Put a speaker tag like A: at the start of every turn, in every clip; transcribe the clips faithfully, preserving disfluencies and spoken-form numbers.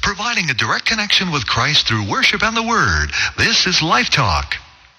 A: providing a direct connection with Christ through worship and the Word. This is Life Talk.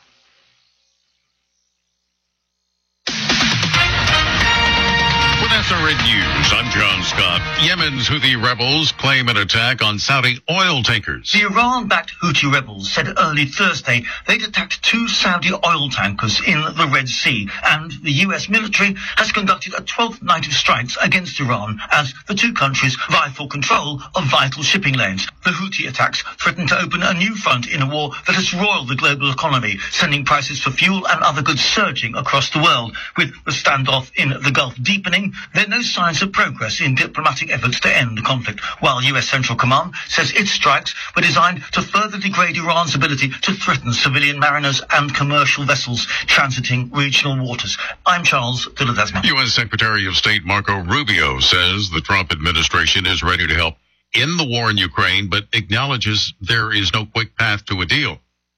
B: S R N News, I'm John Scott. Yemen's Houthi rebels claim an attack on Saudi oil tankers.
C: The Iran-backed Houthi rebels said early Thursday they'd attacked two Saudi oil tankers in the Red Sea, and the U S military has conducted a twelfth night of strikes against Iran as the two countries vie for control of vital shipping lanes. The Houthi attacks threaten to open a new front in a war that has roiled the global economy, sending prices for fuel and other goods surging across the world. With the standoff in the Gulf deepening, there are no signs of progress in diplomatic efforts to end the conflict, while U S Central Command says its strikes were designed to further degrade Iran's ability to threaten civilian mariners and commercial vessels transiting regional waters. I'm Charles de Ledesma.
B: U S Secretary of State Marco Rubio says the Trump administration is ready to help in the war in Ukraine, but acknowledges there is no quick path to a deal.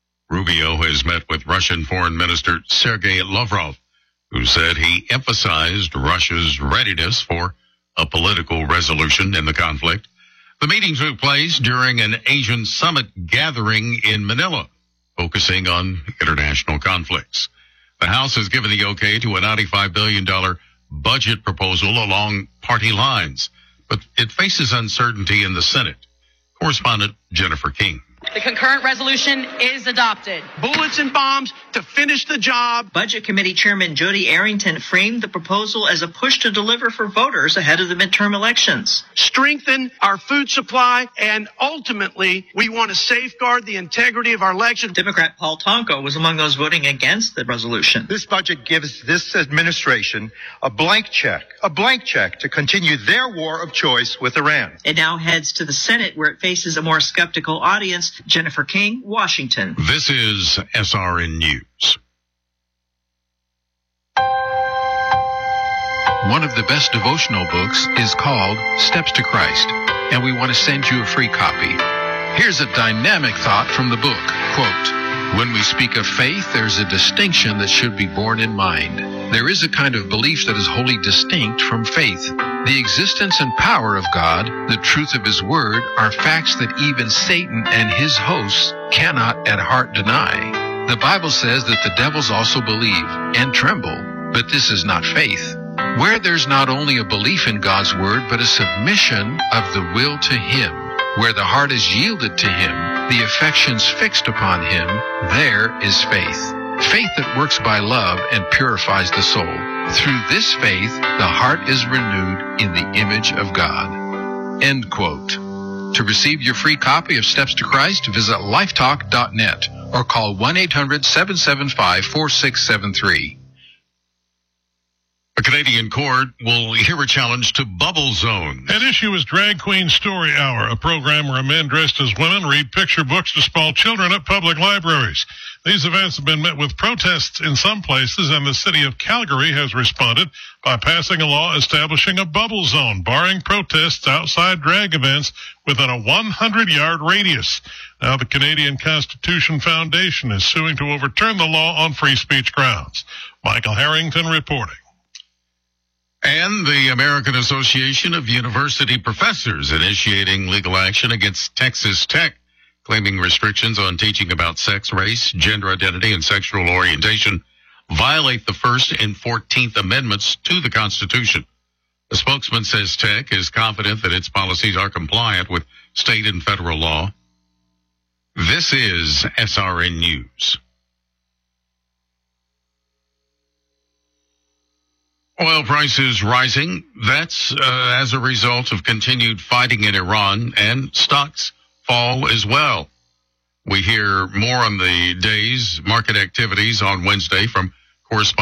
B: Rubio has met with Russian Foreign Minister Sergei Lavrov, who said he emphasized Russia's readiness for a political resolution in the conflict. The meeting took place during an Asian summit gathering in Manila, focusing on international conflicts. The House has given the okay to a ninety-five billion dollars budget proposal along party lines, but it faces uncertainty in the Senate. Correspondent Jennifer King.
D: The concurrent resolution is adopted.
E: Bullets and bombs to finish the job.
F: Budget Committee Chairman Jody Arrington framed the proposal as a push to deliver for voters ahead of the midterm elections.
E: Strengthen our food supply, and ultimately, we want to safeguard the integrity of our election.
F: Democrat Paul Tonko was among those voting against the resolution.
G: This budget gives this administration a blank check, a blank check to continue their war of choice with Iran.
F: It now heads to the Senate, where it faces a more skeptical audience. Jennifer King, Washington.
B: This is S R N News.
H: One of the best devotional books is called Steps to Christ, and we want to send you a free copy. Here's a dynamic thought from the book. Quote, when we speak of faith, there's a distinction that should be borne in mind. There is a kind of belief that is wholly distinct from faith. The existence and power of God, the truth of His Word, are facts that even Satan and his hosts cannot at heart deny. The Bible says that the devils also believe and tremble, but this is not faith. Where there's not only a belief in God's Word, but a submission of the will to Him, where the heart is yielded to Him, the affections fixed upon Him, there is faith. Faith that works by love and purifies the soul. Through this faith, the heart is renewed in the image of God. End quote. To receive your free copy of Steps to Christ, visit lifetalk dot net or call one eight hundred seven seven five four six seven three.
B: A Canadian court will hear a challenge to bubble zones.
I: At issue is Drag Queen Story Hour, a program where men dressed as women read picture books to small children at public libraries. These events have been met with protests in some places, and the city of Calgary has responded by passing a law establishing a bubble zone, barring protests outside drag events within a hundred yard radius. Now the Canadian Constitution Foundation is suing to overturn the law on free speech grounds. Michael Harrington reporting.
B: And the American Association of University Professors initiating legal action against Texas Tech, claiming restrictions on teaching about sex, race, gender identity, and sexual orientation violate the First and Fourteenth Amendments to the Constitution. The spokesman says Tech is confident that its policies are compliant with state and federal law. This is S R N News. Oil prices rising. That's uh, as a result of continued fighting in Iran, and stocks fall as well. We hear more on the day's market activities on Wednesday from correspondent